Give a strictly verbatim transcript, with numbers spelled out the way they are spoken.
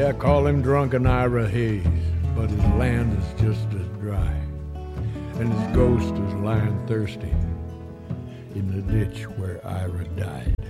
I call him drunken Ira Hayes, but his land is just as dry, and his ghost is lying thirsty in the ditch where Ira died.